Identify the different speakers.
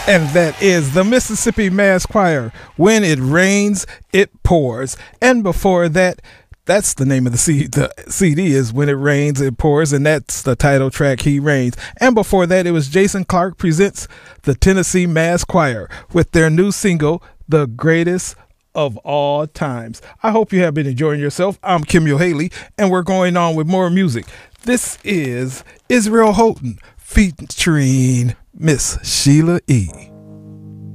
Speaker 1: And that is the Mississippi Mass Choir, When It Rains, It Pours. And before that, that's the name of the CD is When It Rains, It Pours, and that's the title track, He Reigns. And before that, it was Jason Clark presents the Tennessee Mass Choir with their new single, The Greatest of All Times. I hope you have been enjoying yourself. I'm Kimyo Haley, and we're going on with more music. This is Israel Houghton featuring Miss Sheila E.